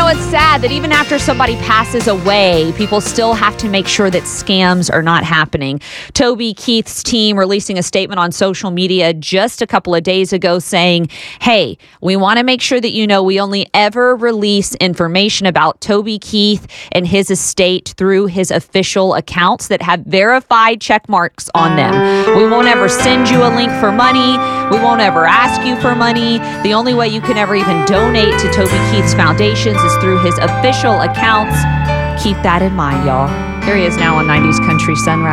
it's sad that even after somebody passes away, people still have to make sure that scams are not happening. Toby Keith's team releasing a statement on social media just a couple of days ago saying, hey, we want to make sure that you know we only ever release information about Toby Keith and his estate through his official accounts that have verified check marks on them. We won't ever send you a link for money. We won't ever ask you for money. The only way you can ever even donate to Toby Keith's foundations is through his official accounts. Keep that in mind, y'all. Here he is now on 90s Country Sunrise.